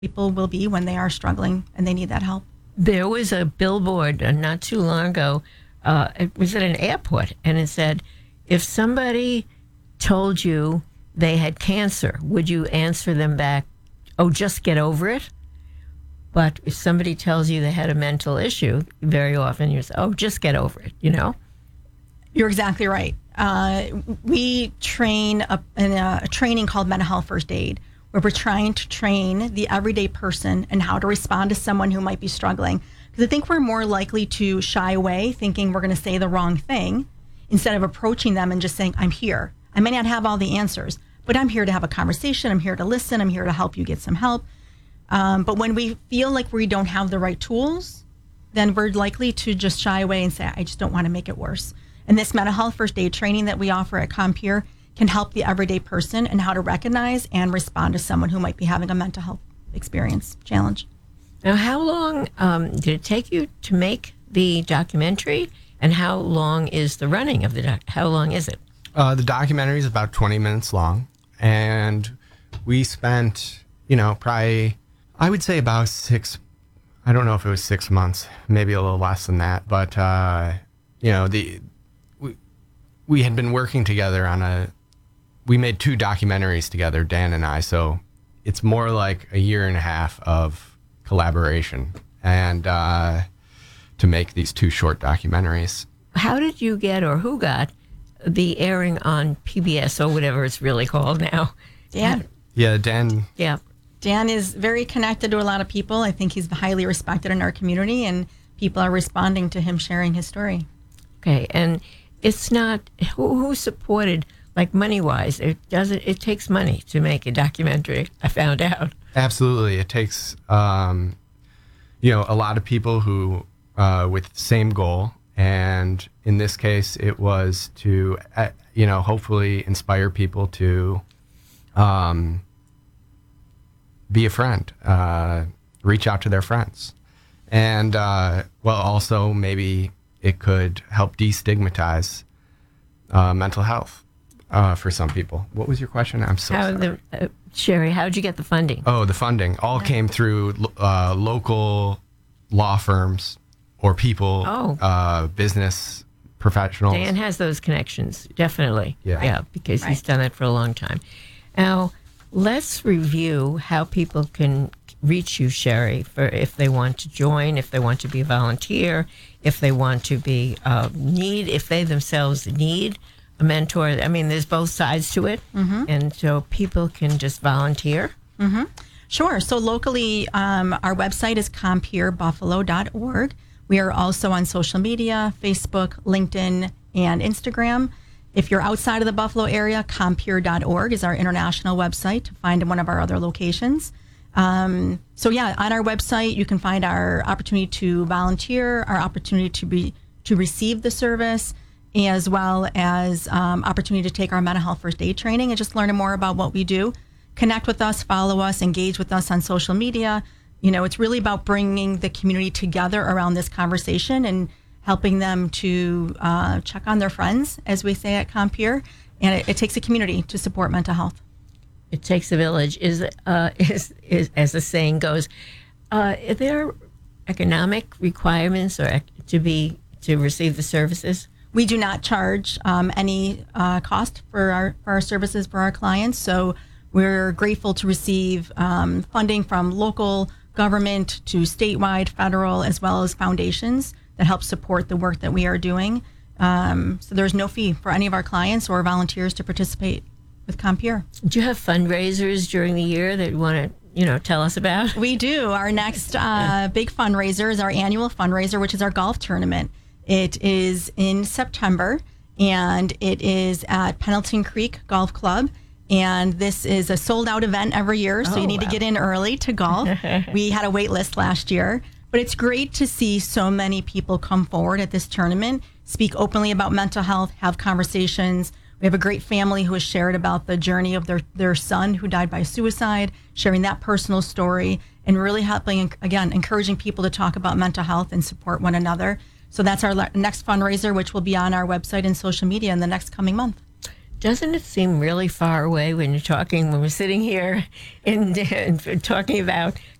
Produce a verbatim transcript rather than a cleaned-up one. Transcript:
people will be when they are struggling and they need that help. There was a billboard uh, not too long ago. Uh, it was at an airport, and it said, if somebody told you they had cancer, would you answer them back, oh, just get over it? But if somebody tells you they had a mental issue, very often you say, oh, just get over it, you know? You're exactly right. Uh, we train a, in a, a training called Mental Health First Aid, where we're trying to train the everyday person and how to respond to someone who might be struggling. Because I think we're more likely to shy away thinking we're going to say the wrong thing instead of approaching them and just saying, I'm here. I may not have all the answers, but I'm here to have a conversation. I'm here to listen. I'm here to help you get some help. Um, but when we feel like we don't have the right tools, then we're likely to just shy away and say, I just don't want to make it worse. And this mental health first aid training that we offer at Compeer can help the everyday person in how to recognize and respond to someone who might be having a mental health experience challenge. Now, how long um, did it take you to make the documentary, and how long is the running of the doc? How long is it? Uh, the documentary is about twenty minutes long, and we spent, you know, probably, I would say about six, I don't know if it was six months, maybe a little less than that, but, uh, you know, the we, we had been working together on a, we made two documentaries together, Dan and I, so it's more like a year and a half of collaboration and uh, to make these two short documentaries. How did you get, or who got, the airing on P B S or whatever it's really called now? Dan. Yeah, Dan. Yeah. Dan is very connected to a lot of people. I think he's highly respected in our community, and people are responding to him sharing his story. Okay, and it's not, who, who supported, like money-wise, it doesn't, it takes money to make a documentary, I found out. Absolutely. It takes, um, you know, a lot of people who, uh, with the same goal. And in this case, it was to, uh, you know, hopefully inspire people to um, be a friend, uh, reach out to their friends. And, uh, well, also maybe it could help destigmatize uh, mental health uh, for some people. What was your question? I'm so how sorry. the, uh, Sherry, how did you get the funding? Oh, the funding all yeah. came through uh, local law firms or people, oh. uh, business professionals. Dan has those connections, definitely. Yeah, yeah because right. he's done it for a long time. Now, let's review how people can reach you, Sherry, for if they want to join, if they want to be a volunteer, if they want to be uh, need, if they themselves need a mentor. I mean, there's both sides to it, mm-hmm. and so people can just volunteer. Mm-hmm. Sure. So locally, um, our website is compeer buffalo dot org. We are also on social media, Facebook, LinkedIn, and Instagram. If you're outside of the Buffalo area, compeer dot org is our international website to find one of our other locations. Um, so yeah, on our website, you can find our opportunity to volunteer, our opportunity to be to receive the service, as well as um, opportunity to take our mental health first aid training and just learn more about what we do. Connect with us, follow us, engage with us on social media. You know, it's really about bringing the community together around this conversation and helping them to uh, check on their friends, as we say at Compeer. And it, it takes a community to support mental health. It takes a village, is uh, is, is as the saying goes. Uh, are there economic requirements or to be to receive the services? We do not charge um, any uh, cost for our for our services for our clients. So we're grateful to receive um, funding from local government to statewide, federal, as well as foundations that help support the work that we are doing. Um, so there's no fee for any of our clients or volunteers to participate with Compeer. Do you have fundraisers during the year that you want to, you know, tell us about? We do. Our next uh, big fundraiser is our annual fundraiser, which is our golf tournament. It is in September, and it is at Pendleton Creek Golf Club. And this is a sold-out event every year, so oh, you need wow. to get in early to golf. We had a wait list last year. But it's great to see so many people come forward at this tournament, speak openly about mental health, have conversations. We have a great family who has shared about the journey of their, their son who died by suicide, sharing that personal story, and really helping, again, encouraging people to talk about mental health and support one another. So that's our le- next fundraiser, which will be on our website and social media in the next coming month. doesn't it seem really far away when you're talking, when we're sitting here and, and talking about